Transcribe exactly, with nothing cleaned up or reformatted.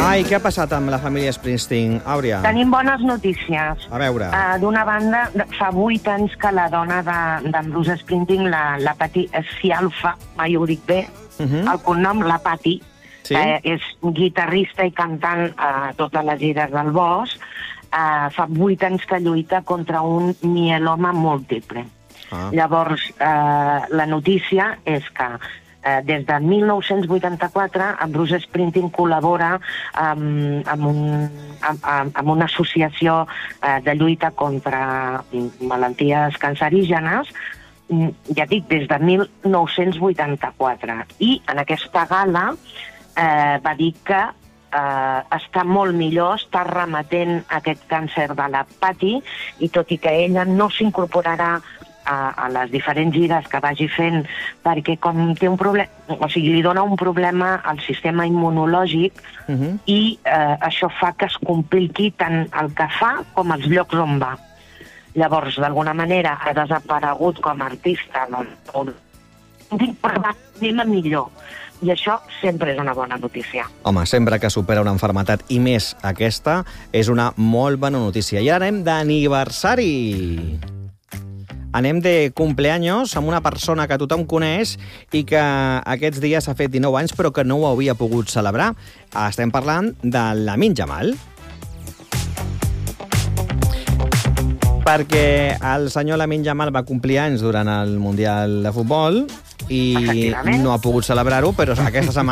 Ai, què ha passat amb la família Springsteen, Àurea? Tenim bones notícies. A veure. Uh, D'una banda, fa vuit anys que la dona d'en de, Bruce Springsteen, la, la Patti Scialfa, mai ho dic bé, uh -huh. el cognom, la Patti, sí? que és guitarrista i cantant a totes les gires del Bosch, uh, fa vuit anys que lluita contra un mieloma múltiple. Ah. Llavors, uh, la notícia és que Uh, des de mil nou-cents vuitanta-quatre, en Bruce Springsteen col·labora amb, amb, un, amb, amb una associació uh, de lluita contra malalties cancerígenes, ja dic, des de mil nou-cents vuitanta-quatre. I en aquesta gala uh, va dir que uh, està molt millor, està remetent aquest càncer de la Patti, i tot i que ella no s'incorporarà A, a les diferents gires que vagi fent, perquè com té un problema, o sigui, li dona un problema al sistema immunològic, uh -huh. i eh, això fa que es compliqui tant el que fa com els llocs on va. Llavors, d'alguna manera, ha desaparegut com a artista, no? Però va, anem a millor. I això sempre és una bona notícia. Home, sempre que supera una malaltia, i més aquesta, és una molt bona notícia. I ara anem d'aniversari. Anem de cumpleaños amb una persona que tothom coneix i que aquests dies ha fet dinou anys però que no ho havia pogut celebrar. Estem parlant de Lamine Yamal. Perquè el senyor Lamine Yamal va complir anys durant el Mundial de Futbol i no ha pogut celebrar-ho, però aquesta setmana